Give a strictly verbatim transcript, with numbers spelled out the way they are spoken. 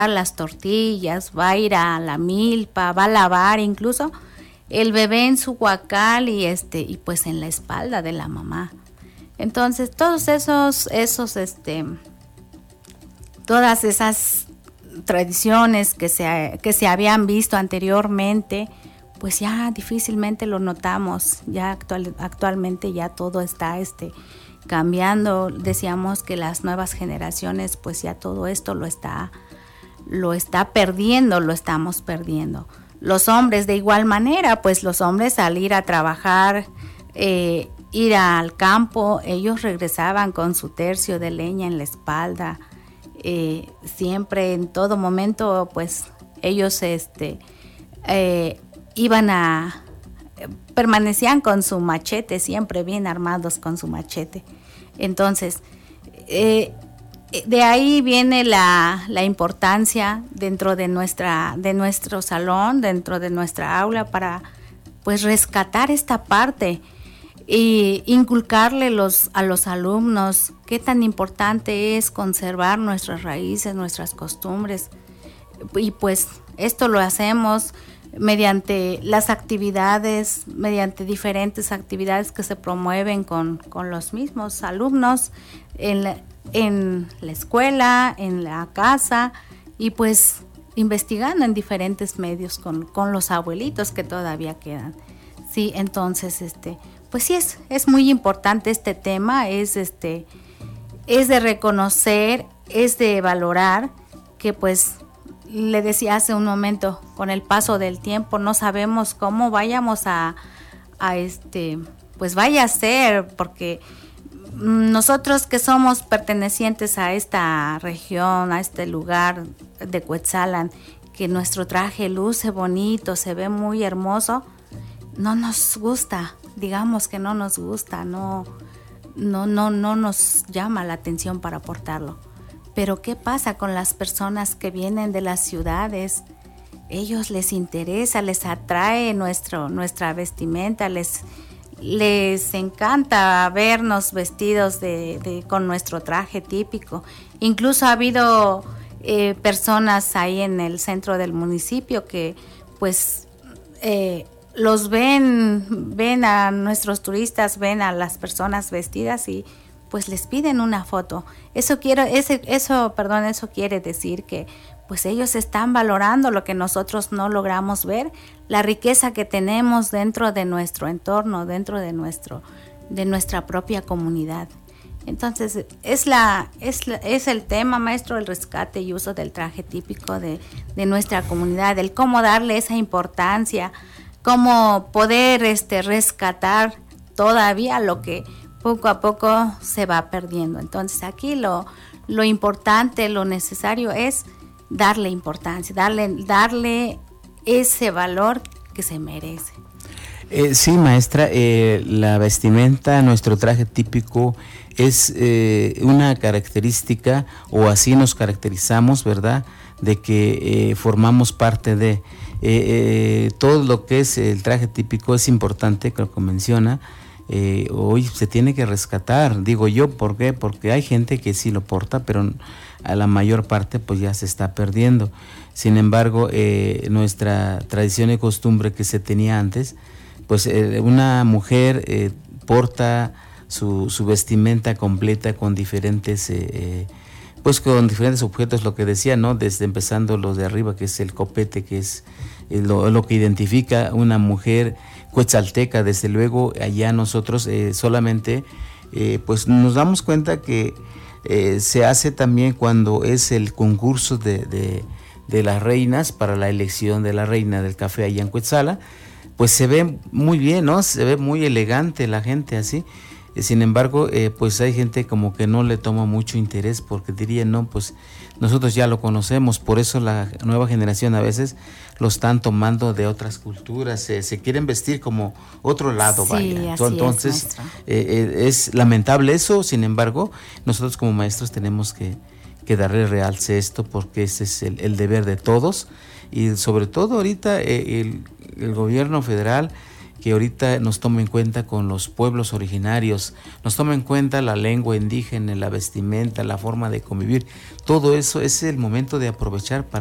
las tortillas, va a ir a la milpa, va a lavar incluso el bebé en su huacal y este y pues en la espalda de la mamá. Entonces todos esos esos este todas esas tradiciones que se que se habían visto anteriormente, pues ya difícilmente lo notamos. Ya actual, actualmente ya todo está este cambiando. Decíamos que las nuevas generaciones pues ya todo esto lo está lo está perdiendo, lo estamos perdiendo. Los hombres de igual manera, pues los hombres al ir a trabajar, eh, ir al campo, ellos regresaban con su tercio de leña en la espalda, eh, siempre en todo momento pues ellos este eh, iban a, permanecían con su machete, siempre bien armados con su machete. Entonces, eh, de ahí viene la, la importancia dentro de nuestra, de nuestro salón, dentro de nuestra aula, para pues rescatar esta parte e inculcarle los, a los alumnos qué tan importante es conservar nuestras raíces, nuestras costumbres. Y pues esto lo hacemos mediante las actividades, mediante diferentes actividades que se promueven con, con los mismos alumnos en la, en la escuela, en la casa, y pues investigando en diferentes medios con, con los abuelitos que todavía quedan. Sí, entonces este, pues sí es, es muy importante este tema, es este, es de reconocer, es de valorar que pues le decía hace un momento, con el paso del tiempo no sabemos cómo vayamos a, a este, pues vaya a ser, porque nosotros que somos pertenecientes a esta región, a este lugar de Cuetzalan, que nuestro traje luce bonito, se ve muy hermoso, no nos gusta, digamos que no nos gusta, no, no, no, no nos llama la atención para portarlo. Pero ¿qué pasa con las personas que vienen de las ciudades? Ellos les interesa, les atrae nuestro, nuestra vestimenta, les, les encanta vernos vestidos de, de, con nuestro traje típico. Incluso ha habido eh, personas ahí en el centro del municipio que pues eh, los ven, ven a nuestros turistas, ven a las personas vestidas y pues les piden una foto. Eso quiero, ese, eso, perdón, eso quiere decir que pues ellos están valorando lo que nosotros no logramos ver, la riqueza que tenemos dentro de nuestro entorno, dentro de nuestro, de nuestra propia comunidad. Entonces es la, es la, es el tema, maestro, el rescate y uso del traje típico de, de nuestra comunidad, el cómo darle esa importancia, cómo poder este rescatar todavía lo que poco a poco se va perdiendo. Entonces aquí lo, lo importante, lo necesario es darle importancia, darle, darle ese valor que se merece. Eh, sí, maestra, eh, la vestimenta, nuestro traje típico es eh, una característica, o así nos caracterizamos, ¿verdad?, de que eh, formamos parte de eh, eh, todo lo que es el traje típico. Es importante, creo que menciona. Eh, hoy se tiene que rescatar, digo yo, ¿por qué? Porque hay gente que sí lo porta, pero a la mayor parte pues ya se está perdiendo. Sin embargo, eh, nuestra tradición y costumbre que se tenía antes, pues eh, una mujer eh, porta su, su vestimenta completa con diferentes, eh, eh, pues con diferentes objetos, lo que decía, ¿no? Desde empezando los de arriba, que es el copete, que es eh, lo, lo que identifica una mujer cuetzalteca. Desde luego allá nosotros eh, solamente eh, pues nos damos cuenta que eh, se hace también cuando es el concurso de, de, de las reinas, para la elección de la reina del café allá en Cuetzala, pues se ve muy bien, ¿no? Se ve muy elegante la gente así. Sin embargo, eh, pues hay gente como que no le toma mucho interés, porque dirían, no, pues nosotros ya lo conocemos. Por eso la nueva generación a veces lo están tomando de otras culturas, eh, se quieren vestir como otro lado, sí, vaya. Así Entonces, es, eh, eh, es lamentable eso. Sin embargo, nosotros como maestros tenemos que, que darle realce esto, porque ese es el, el deber de todos. Y sobre todo ahorita eh, el, el gobierno federal que ahorita nos tome en cuenta con los pueblos originarios, nos tome en cuenta la lengua indígena, la vestimenta, la forma de convivir. Todo eso es el momento de aprovechar para